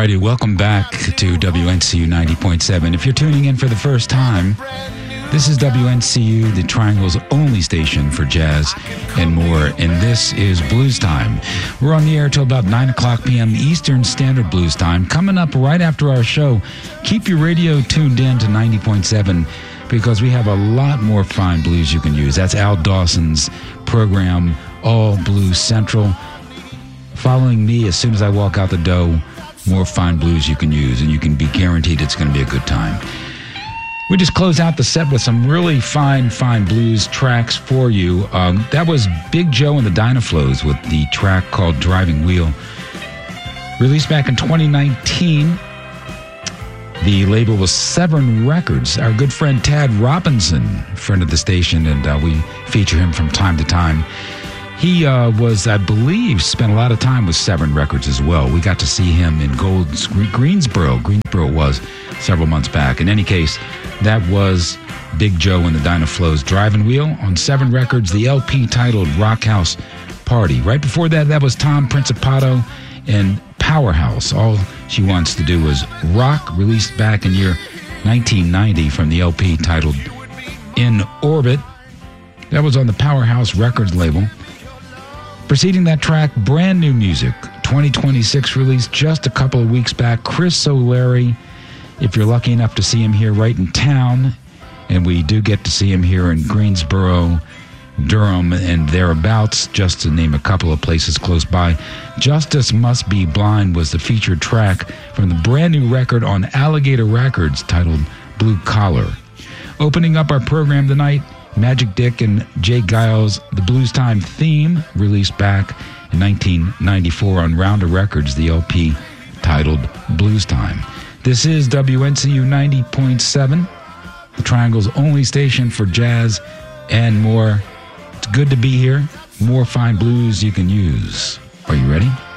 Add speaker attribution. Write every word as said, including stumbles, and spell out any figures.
Speaker 1: righty, welcome back to W N C U ninety point seven. If you're tuning in for the first time, this is W N C U, the Triangle's only station for jazz and more, and this is Blues Time. We're on the air till about nine o'clock p.m. Eastern Standard Blues Time. Coming up right after our show, keep your radio tuned in to ninety point seven because we have a lot more fine blues you can use. That's Al Dawson's program, All Blues Central. Following me as soon as I walk out the door, more fine blues you can use, and you can be guaranteed it's going to be a good time. We just close out the set with some really fine, fine blues tracks for you. Um, that was Big Joe and the Dynaflows with the track called Driving Wheel. Released back in twenty nineteen. The label was Severn Records. Our good friend Tad Robinson, friend of the station, and uh, we feature him from time to time. He uh, was, I believe, spent a lot of time with Severn Records as well. We got to see him in Gold's Greensboro. Greensboro was several months back. In any case, that was Big Joe and the Dynaflows Driving Wheel on Severn Records, the L P titled Rock House Party. Right before that, that was Tom Principato and Powerhouse. All She Wants to Do Was Rock, released back in year nineteen ninety from the L P titled In Orbit. That was on the Powerhouse Records label. Preceding that track, brand new music, twenty twenty-six release just a couple of weeks back. Chris Solari, if you're lucky enough to see him here right in town, and we do get to see him here in Greensboro, Durham, and thereabouts, just to name a couple of places close by. Justice Must Be Blind was the featured track from the brand new record on Alligator Records titled Blue Collar. Opening up our program tonight, Magic Dick and Jay Giles' The Blues Time Theme, released back in nineteen ninety-four on Rounder Records, the L P titled Blues Time. This is W N C U ninety point seven, the Triangle's only station for jazz and more. It's good to be here. More fine blues you can use. Are you ready?